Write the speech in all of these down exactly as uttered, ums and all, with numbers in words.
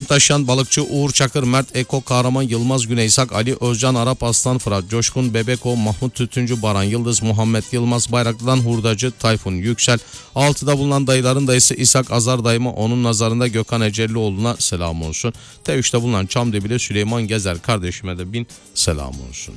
Taşyan, Balıkçı, Uğur Çakır, Mert Eko, Kahraman, Yılmaz Güneysak, Ali Özcan, Arap Aslan, Fırat Coşkun, Bebeko, Mahmut Tütüncü, Baran Yıldız, Muhammed Yılmaz, Bayraklı'dan Hurdacı, Tayfun Yüksel, altıda bulunan dayıların dayısı İshak Azar dayıma, onun nazarında Gökhan Ecellioğlu'na selam olsun. T üçte bulunan Çamdebili Süleyman Gezer kardeşime de bin selam olsun.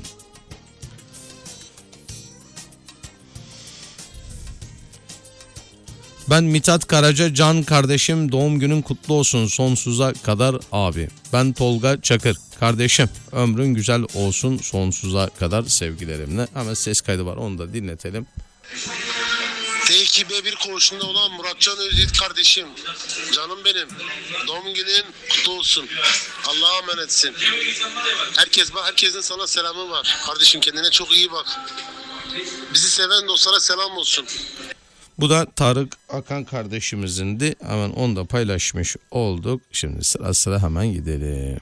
Ben Mithat Karaca, Can kardeşim doğum günün kutlu olsun sonsuza kadar abi. Ben Tolga Çakır kardeşim ömrün güzel olsun sonsuza kadar sevgilerimle. Hemen ses kaydı var, onu da dinletelim. T iki B bir koğuşunda olan Muratcan Özyiğit kardeşim, canım benim, doğum günün kutlu olsun. Allah'a emanetsin. Herkes, herkesin sana selamı var. Kardeşim kendine çok iyi bak. Bizi seven dostlara selam olsun. Bu da Tarık Akan kardeşimizindi. Hemen onu da paylaşmış olduk. Şimdi sıra sıra hemen gidelim.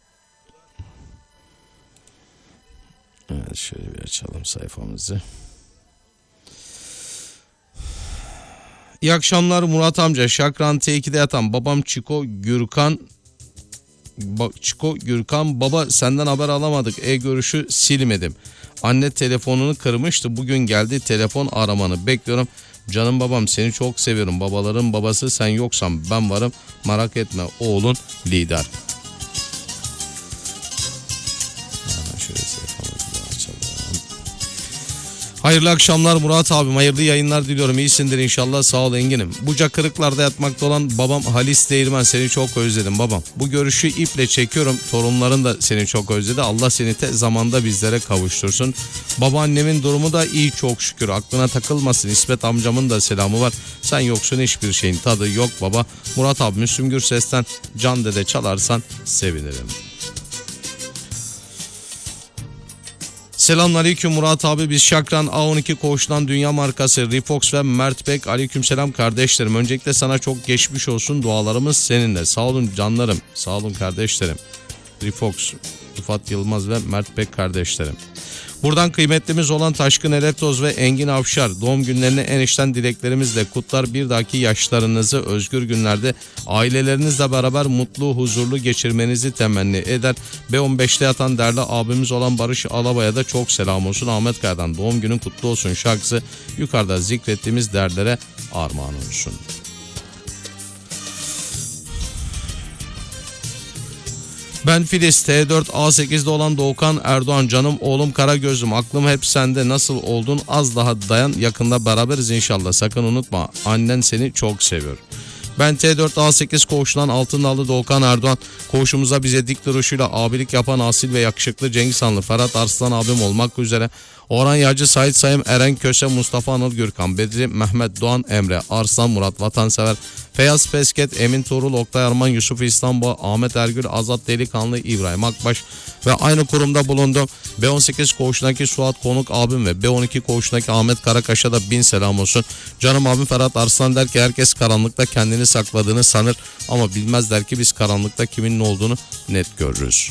Evet, şöyle bir açalım sayfamızı. İyi akşamlar Murat amca. Şakran T iki'de yatan babam Çiko Gürkan. Ba- Çiko Gürkan baba senden haber alamadık. E-görüşü silmedim. Anne telefonunu kırmıştı. Bugün geldi, telefon aramanı bekliyorum. Canım babam seni çok seviyorum. Babaların babası sen yoksan ben varım. Merak etme oğlun lider. Şöyle açalım. Hayırlı akşamlar Murat abim. Hayırlı yayınlar diliyorum. İyisindir inşallah. Sağ ol Engin'im. Buca kırıklarda yatmakta olan babam Halis Değirmen, seni çok özledim babam. Bu görüşü iple çekiyorum. Torunların da seni çok özledi. Allah seni te zamanda bizlere kavuştursun. Babaannemin durumu da iyi çok şükür. Aklına takılmasın. İsmet amcamın da selamı var. Sen yoksun, hiçbir şeyin tadı yok baba. Murat abi Müslüm Gürses'ten Can Dede çalarsan sevinirim. Selamünaleyküm Murat abi, biz Şakran A on iki koğuştan dünya markası Rifox ve Mert Bek, aleykümselam kardeşlerim. Öncelikle sana çok geçmiş olsun, dualarımız seninle. Sağ olun canlarım, sağ olun kardeşlerim. Rifox, Rıfat Yılmaz ve Mert Bek kardeşlerim. Buradan kıymetlimiz olan Taşkın Eleptoz ve Engin Avşar doğum günlerini en içten dileklerimizle kutlar. Bir dahaki yaşlarınızı özgür günlerde ailelerinizle beraber mutlu, huzurlu geçirmenizi temenni eder. B on beşte yatan değerli abimiz olan Barış Alabay'a da çok selam olsun. Ahmet Kaya'dan doğum günün kutlu olsun şarkısı yukarıda zikrettiğimiz değerlere armağan olsun. Ben Filiz, T dört A sekizde olan Doğukan Erdoğan, canım oğlum Karagözlüm, aklım hep sende, nasıl oldun, az daha dayan, yakında beraberiz inşallah, sakın unutma, annen seni çok seviyor. Ben T dört A sekiz koğuşundan Altındağlı Doğukan Erdoğan, koğuşumuza bize dik duruşuyla abilik yapan asil ve yakışıklı Cengiz Hanlı, Ferhat Arslan abim olmak üzere Orhan Yağcı, Sait Sayım, Eren Köse, Mustafa Anıl Gürkan, Bedri, Mehmet Doğan, Emre, Arslan, Murat Vatansever, Feyyaz Pesket, Emin Tuğrul, Oktay Arman, Yusuf İstanbul, Ahmet Ergül, Azat Delikanlı, İbrahim Akbaş ve aynı kurumda bulundum. B on sekiz koğuşundaki Suat Konuk abim ve B on iki koğuşundaki Ahmet Karakaş'a da bin selam olsun. Canım abim Ferhat Arslan der ki herkes karanlıkta kendini sakladığını sanır ama bilmezler ki biz karanlıkta kimin ne olduğunu net görürüz.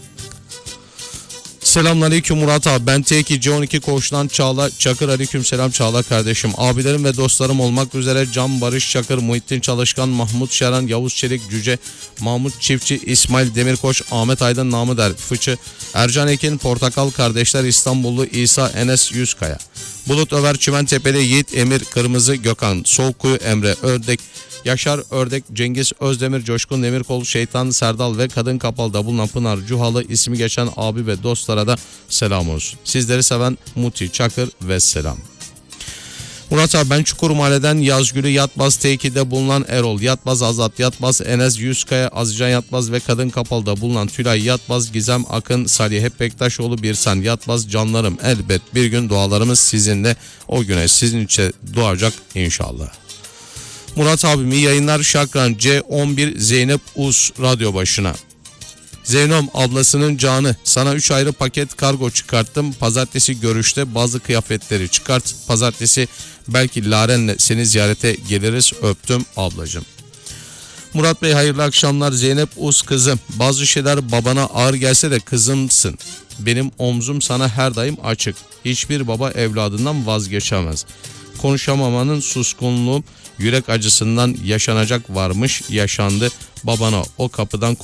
Selamünaleyküm Murat abi. Ben T iki C on iki koğuşundan Çağla Çakır, aleykümselam Çağla kardeşim. Abilerim ve dostlarım olmak üzere Can Barış Çakır, Muhittin Çalışkan, Mahmut Şeran, Yavuz Çelik Cüce, Mahmut Çiftçi, İsmail Demirkoç, Ahmet Aydın namı der Fıçı, Ercan Ekin, Portakal kardeşler, İstanbullu İsa Enes Yüzkaya, Bulut Över, Çimentepe'de Yiğit Emir Kırmızı Gökhan, Soğukkuyu Emre Ördek, Yaşar Ördek, Cengiz Özdemir, Coşkun Demirkol, Şeytan Serdal ve Kadın Kapal'da bulunan Pınar Cuhalı ismi geçen abi ve dostlara da selam olsun. Sizleri seven Muti Çakır ve selam. Murat abi ben Çukur Mahalle'den Yazgül'ü Yatbaz T iki'de bulunan Erol Yatbaz, Azat Yatbaz, Enes Yüzkaya, Azcan Yatbaz ve Kadın Kapal'da bulunan Tülay Yatbaz, Gizem Akın, Salih Hep Bektaşoğlu, Birsen Yatbaz, canlarım elbet bir gün dualarımız sizinle, o güne sizin için doğacak inşallah. Murat abim iyi yayınlar. Şakran C on bir Zeynep Uz radyo başına. Zeynom ablasının canı, sana üç ayrı paket kargo çıkarttım. Pazartesi görüşte bazı kıyafetleri çıkart. Pazartesi belki Laren'le seni ziyarete geliriz. Öptüm ablacığım. Murat Bey hayırlı akşamlar. Zeynep Uz kızım. Bazı şeyler babana ağır gelse de kızımsın. Benim omzum sana her daim açık. Hiçbir baba evladından vazgeçemez. Konuşamamanın suskunluğu, yürek acısından yaşanacak varmış, yaşandı. Babana o kapıdan